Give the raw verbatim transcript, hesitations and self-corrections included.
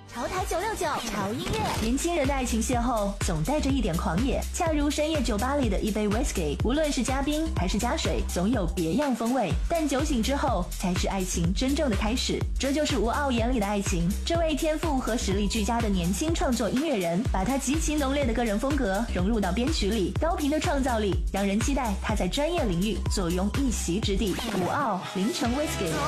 潮台九六九潮音乐，年轻人的爱情邂逅总带着一点狂野，恰如深夜酒吧里的一杯 whisky， 无论是加冰还是加水，总有别样风味。但酒醒之后，才是爱情真正的开始。这就是吴傲眼里的爱情。这位天赋和实力俱佳的年轻创作音乐人，把他极其浓烈的个人风格融入到编曲里，高频的创造力让人期待他在专业领域坐拥一席之地。吴傲凌晨 whisky。